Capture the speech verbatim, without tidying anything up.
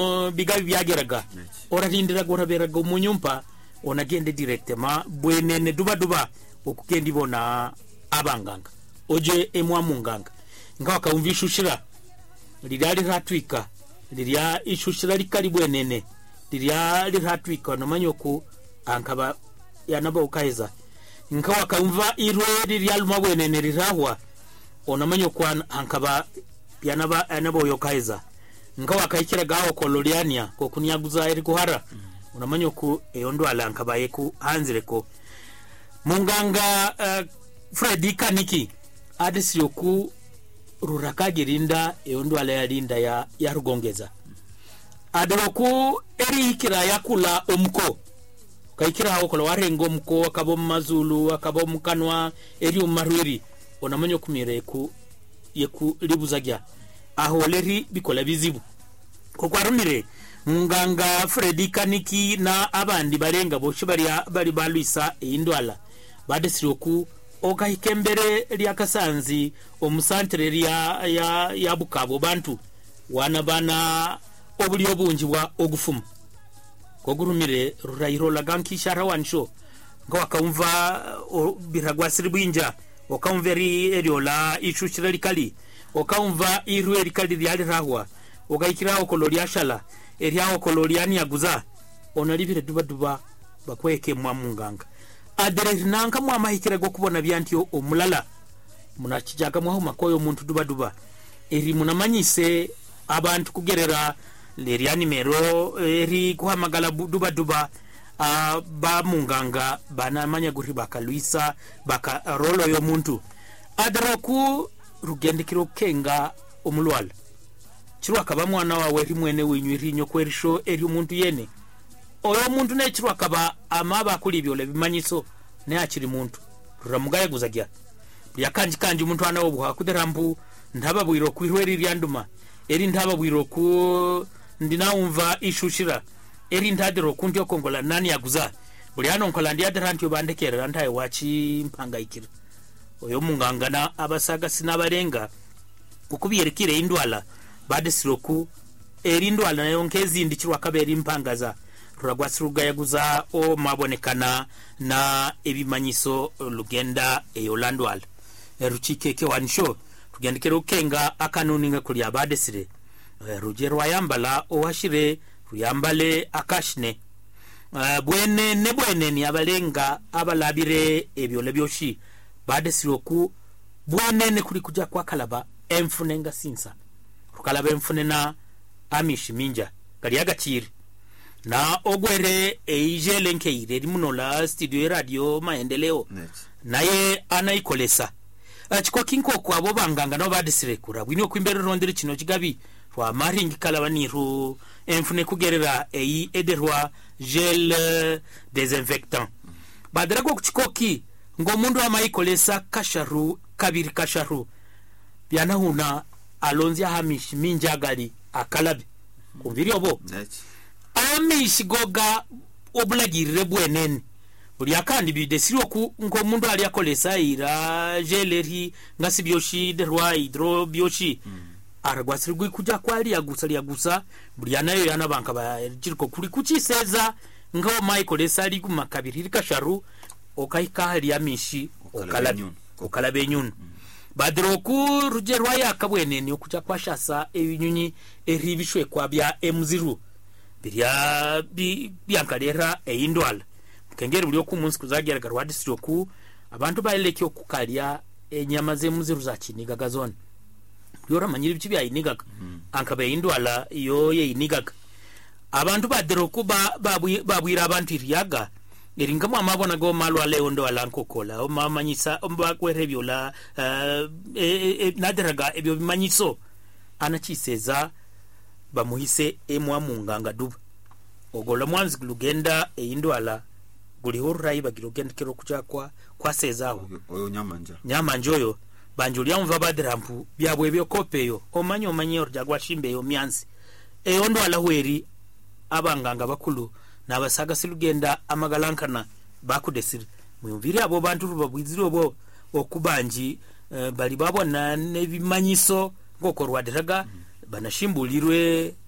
bigabi byageraga orarindira goraberaga umunyumpa onagende directement bwenene duba duba okugenda ibona abanganga oje emwa munganga nga wakaumvishushira liriali ratwika liria ishushira likali bwenene liria liratwika nomanyoku ankaba yanaba ukaiza nga wakaumva irwe liria lumabwenene lirahwa onamanyoku ankaba yanaba yanaba yokaiza nga wakaikira gaho kololiania ko kunyaguza eri kuhara mm. unamanyoku eyondo alanka bayeku hanzireko munganga uh, Freddy Kaniki adisiyoku rurakagirinda eyondo ala yalinda ya ya rugongeza adoroku eri ikira yakula omko kaikira hawo kola warengo omko akabo mazulu akabo mukanwa eri umarwiri unamanyoku mireku yeku libuzagya aho leri bikola bizibu kokwarumire munganga Freddy Kaniki na abandi barenga boshi bari bari balwisa indwala badesiroku okahikembere lya Kasanzi omusantere lya ya ya Bukabo bantu wana bana obuli obunji bwa ogufuma kogurumire rurayiro gankishara wansho ngo akaumva biragwa siribinja okamveri eriola ishushira likali okaumva irwe likali lyali rahwa okaikiraho koloria shala eriaho koloriani yaguza onalibire duba duba bakweke mwa munganga adere nanka mwa mahikira go kubona byantyo omulala munakijaga mwa makoyo muntu duba duba eri munamanyise abantu kugerera leriani mero eri kuhamagala duba duba uh, ba munganga bana manya guri bakalwisa baka rolo yo muntu adroku rugendikiro kenga omulwala chirwa kaba mwana wawe rimwene winywirinyo kwerisho eri umuntu yene oyo muntu ne chirwa kaba amaba kulibyo le bimanyiso ne akiri muntu ruramugaye guzagya yakanji kanji umuntu ana obuha kuderambu ndaba bwiro kwirweri ryanduma eri ndaba bwiro ku ndinaumva ishushira eri ndadero kundi okongola nani yaguza buli hano nkola ndi adarantyo bandekera ntaye wachi mpangayikira oyo mungangana abasaga sinabarenga kukubiyerekire indwala badesiroku eri ndwala nayo nkezi ndikirwa kaberi mpangaza ruragwasiruga yaguza o mabonekana na ebimanyiso lugenda eyolandwala eruchikeke wansho tugendekera ukenga akanuninga kuli abadesire rujerwa yambala owashire ruyambale akashne uh, bwene ne bwene ni abalenga abalabire ebyole byoshi badesiroku bwene ne kuli kuja kwa kalaba emfunenga sinsa rukalaba emfunena amishi minja kali agachiri na ogwere eijele nkeire limunola studio radio maendeleo naye anaikolesa achiko kinko kwa bo banganga no badisirekura bwini okwimbere rondere kino kigabi rwa maringi kalabaniru enfune kugerera ei ederwa gel desinfectant badara ko chikoki ngo mundu amaikolesa kasharu kabiri kasharu byana huna alonzi hamish minjagali akalabi kumviri obo amish goga oblagirire bwenene buli akandi bidesiro ku ngo mundu ali akolesa ira geleri ngasi byoshi derwa hydro byoshi mm. aragwasirwe kuja kwali yagusa yagusa buli anayo yana banka bajiriko kuri kuciseza ngo maikolesa ali kumakabiri kasharu okaika hali amishi okalabi okalabe nyun mm. badroku rujerwa yakabwenene okuja kwashasa ebinyunyi eribishwe kwa bya M0 birya byankalera eindwala kengere buli okumunsi kuzagera garwadi stroku abantu baileke okukalya enyama zemuziru za kiniga gazone yora manyiri bichi bya inigaga mm. ankabe indwala yo ye inigaga abantu badroku ba babwira abantu iriyaga eringamu amabona go malwa leo ndo alankokola o mamanyisa omba kwerebyola uh, e, e, naderaga ebyo bimanyiso anachiseza bamuhise emwa munganga duba ogola mwanzi glugenda eindwala guli horai bagirogenda kero kuja kwa kwasezaho oyo nyamanja nyamanja oyo banjuli amva badrampu byabwe byo kopeyo omanyo omanyo rjagwa shimbe yo myanzi e ondo alahweri abanganga bakulu nabasaga silugenda amagalankana bakudesira muyumviri abo bantu rubabwiziro bo okubanji uh, bali babona nebimanyiso ngoko rwadiraga mm. banashimbulirwe